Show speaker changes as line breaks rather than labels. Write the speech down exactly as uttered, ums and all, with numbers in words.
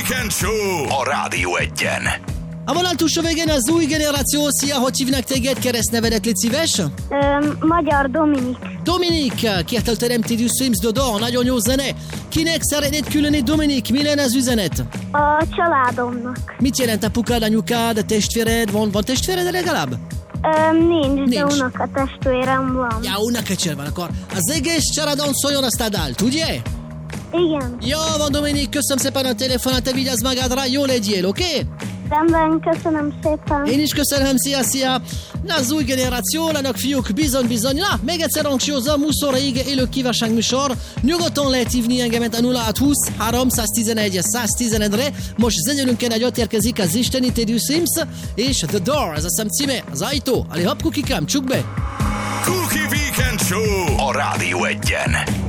Weekend Show a Rádió Egyen.
A vonal túlsó végén az új generáció. Szia, hogy hívnak téged? Keresztnevedet, légy szíves?
Öm, Magyar Dominik.
Dominik, kiáltal teremted Swims Dodo, nagyon jó zene. Kinek szeretnéd különni, Dominik? Mi lenne az üzenet?
A családomnak.
Mit jelent apukád, anyukád, testvéred? Van, van testvéred legalább?
Öm, nincs, nincs, de
Nincs.
unokatestvérem van.
Ja, unokatestvérem van, akkor az egész családon szóljon azt a dalt, ugye?
Igen.
Jó van, Dominik, köszönöm szépen a telefonát, te vigyázz magadra, jó legyél, oké? Okay?
Rendben, köszönöm szépen.
Én is köszönöm, szia, szia! Na, az új generáció, lának fiúk, bizony, bizony. Na, még egyszer hangsúlyozom, húsz óra ége élő kívánság műsor. Nyugodtan lehet hívni engemet a nulla hat húsz háromszáztizenegy száztizenegyre. Most zenélünk egy ott érkezik az istenítő Sims, és The Door, ez a szem címe, az ajtó. Ali hopp, kukikám, csuk be!
Cookie Weekend Show a Rádió Egyen.